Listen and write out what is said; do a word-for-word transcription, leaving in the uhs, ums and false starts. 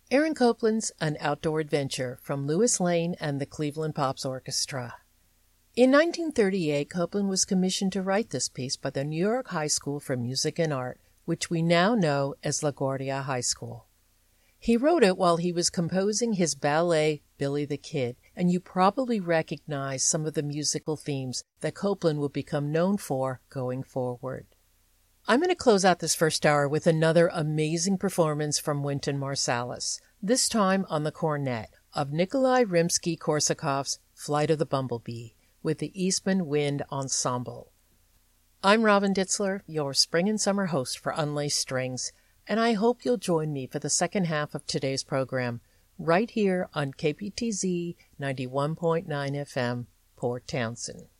Aaron Copland's An Outdoor Adventure from Lewis Lane and the Cleveland Pops Orchestra. In nineteen thirty-eight, Copland was commissioned to write this piece by the New York High School for Music and Art, which we now know as LaGuardia High School. He wrote it while he was composing his ballet, Billy the Kid, and you probably recognize some of the musical themes that Copland will become known for going forward. I'm going to close out this first hour with another amazing performance from Wynton Marsalis, this time on the cornet, of Nikolai Rimsky-Korsakov's Flight of the Bumblebee, with the Eastman Wind Ensemble. I'm Robin Ditzler, your spring and summer host for Unlaced Strings, and I hope you'll join me for the second half of today's program, right here on K P T Z ninety-one point nine F M, Port Townsend.